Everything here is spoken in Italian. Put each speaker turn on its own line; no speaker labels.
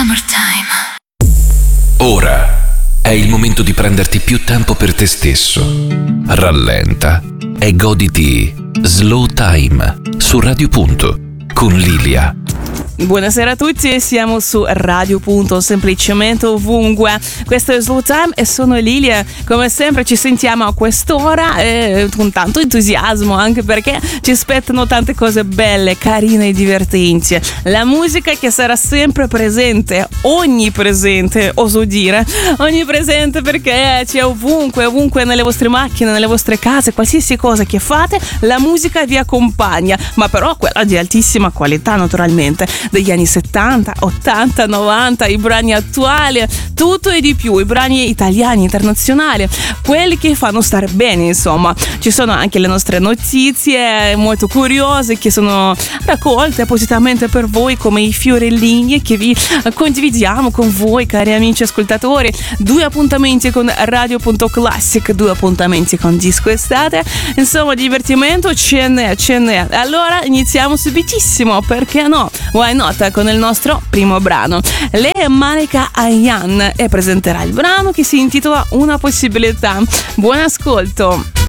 Summertime.
Ora è il momento di prenderti più tempo per te stesso. Rallenta e goditi Slow Time su Radio Punto con Lilia.
Buonasera a tutti, siamo su Radio Punto, semplicemente ovunque. Questo è Slow Time e sono Lilia. Come sempre ci sentiamo a quest'ora con tanto entusiasmo, anche perché ci aspettano tante cose belle, carine e divertenti. La musica che sarà sempre presente, onnipresente, oso dire, onnipresente, perché c'è ovunque nelle vostre macchine, nelle vostre case, qualsiasi cosa che fate, la musica vi accompagna, ma però quella di altissima qualità, naturalmente, degli anni 70, 80, 90, i brani attuali, tutto e di più, i brani italiani, internazionali, quelli che fanno stare bene, insomma. Ci sono anche le nostre notizie molto curiose che sono raccolte appositamente per voi, come i fiorellini che vi condividiamo con voi, cari amici ascoltatori. 2 appuntamenti con Radio.Classic, 2 appuntamenti con Disco Estate, insomma divertimento ce n'è. Allora iniziamo subitissimo, perché no? Why not? Con il nostro primo brano. Lei è Malika Ayane e presenterà il brano che si intitola Una possibilità. Buon ascolto.